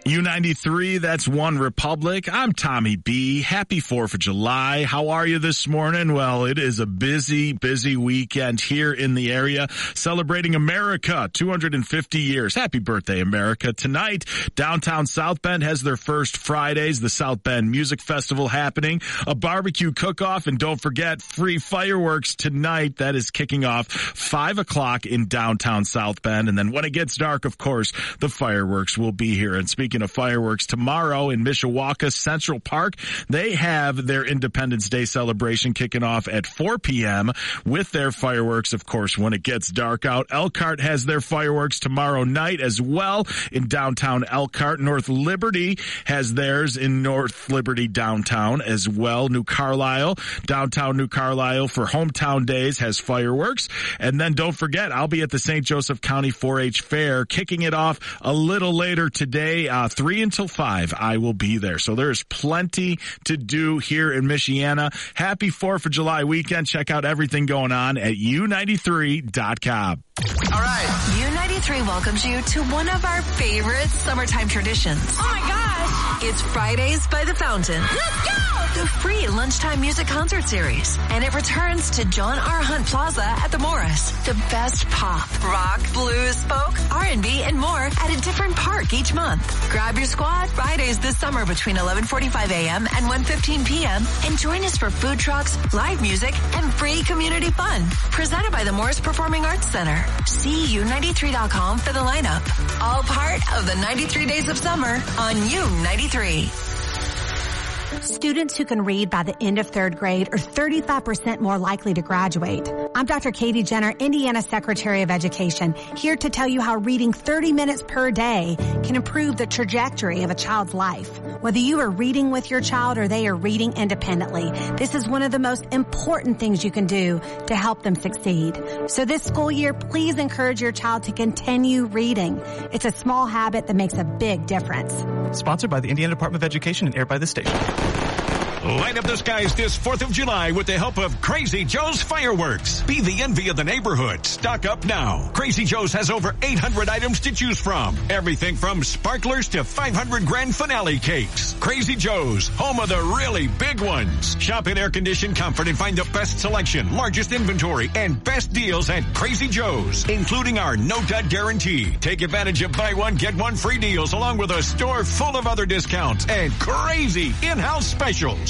U93, that's One Republic. I'm Tommy B. Happy 4th of July. How are you this morning? Well, it is a busy, busy weekend here in the area celebrating America, 250 years. Happy birthday, America. Tonight, downtown South Bend has their first Fridays, the South Bend Music Festival happening, a barbecue cook-off, and don't forget, free fireworks tonight. That is kicking off 5 o'clock in downtown South Bend. And then when it gets dark, of course, the fireworks will be here. And speaking of fireworks, tomorrow in Mishawaka Central Park, they have their Independence Day celebration kicking off at 4 p.m. with their fireworks, of course, when it gets dark out. Elkhart has their fireworks tomorrow night as well in downtown Elkhart. North Liberty has theirs in North Liberty downtown as well. New Carlisle, downtown New Carlisle for Hometown Days has fireworks. And then don't forget, I'll be at the St. Joseph County 4-H Fair kicking it off a little later today. 3 until 5, I will be there. So there's plenty to do here in Michiana. Happy 4th of July weekend. Check out everything going on at U93.com. All right. U93 welcomes you to one of our favorite summertime traditions. Oh my gosh. It's Fridays by the Fountain. Let's go! The free lunchtime music concert series. And it returns to John R. Hunt Plaza at the Morris. The best pop, rock, blues, folk, R&B, and more at a different park each month. Grab your squad Fridays this summer between 11:45 a.m. and 1:15 p.m. and join us for food trucks, live music, and free community fun. Presented by the Morris Performing Arts Center. See U93.com for the lineup. All part of the 93 Days of Summer on U93. Students who can read by the end of 3rd grade are 35% more likely to graduate. I'm Dr. Katie Jenner, Indiana Secretary of Education, here to tell you how reading 30 minutes per day can improve the trajectory of a child's life. Whether you are reading with your child or they are reading independently, this is one of the most important things you can do to help them succeed. So this school year, please encourage your child to continue reading. It's a small habit that makes a big difference. Sponsored by the Indiana Department of Education and aired by this station. Light up the skies this 4th of July with the help of Crazy Joe's Fireworks. Be the envy of the neighborhood. Stock up now. Crazy Joe's has over 800 items to choose from. Everything from sparklers to 500 grand finale cakes. Crazy Joe's, home of the really big ones. Shop in air-conditioned comfort and find the best selection, largest inventory, and best deals at Crazy Joe's, including our no-dud guarantee. Take advantage of buy one, get one free deals along with a store full of other discounts and crazy in-house specials.